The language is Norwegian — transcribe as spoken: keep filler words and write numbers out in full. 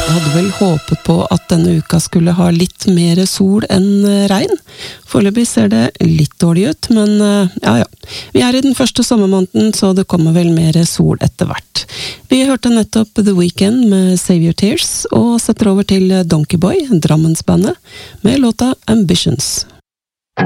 Hadde vel håpet på at denne uka skulle ha litt mer sol enn regn. Foreløpig ser det litt dårlig ut, men ja, ja. Vi er i den første sommermåneden, så det kommer vel mer sol etter hvert. Vi hørte nettopp The Weeknd med Save Your Tears, og setter over til Donkey Boy, Drammensbandet, med låta Ambitions.